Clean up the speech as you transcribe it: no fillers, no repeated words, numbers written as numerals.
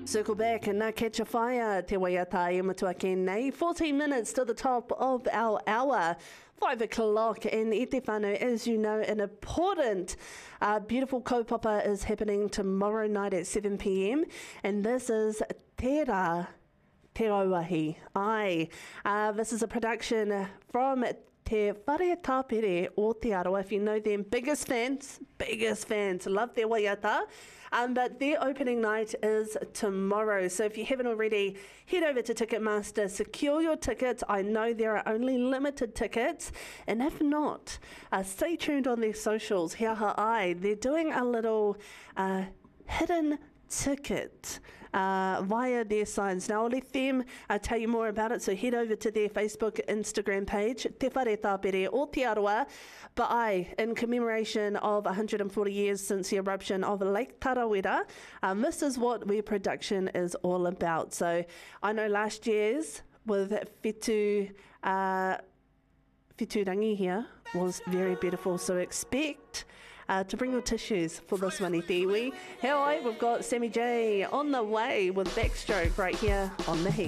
Circle back and nā catch a fire, te waiata e matua nei. 14 minutes to the top of our hour. 5 o'clock in I te whānau. As you know, an important, beautiful kaupapa is happening tomorrow night at 7 p.m. And this is Te Rā, Te Rauahi. This is a production from Te Whare Tāpere o Te Aroa. If you know them, biggest fans, love their waiata. But their opening night is tomorrow. So if you haven't already, head over to Ticketmaster, secure your tickets. I know there are only limited tickets. And if not, stay tuned on their socials. Hea Ha'ai, they're doing a little hidden ticket via their signs. Now I'll let them tell you more about it, so head over to their Facebook, Instagram page, Te Whare Tāpere o Te Aroa. But in commemoration of 140 years since the eruption of Lake Tarawera, this is what their production is all about. So I know last year's with Whitu Rangi here was very beautiful, so expect to bring your tissues for this one, Iwi. We've got Sammy J on the way with Backstroke right here on The Heat.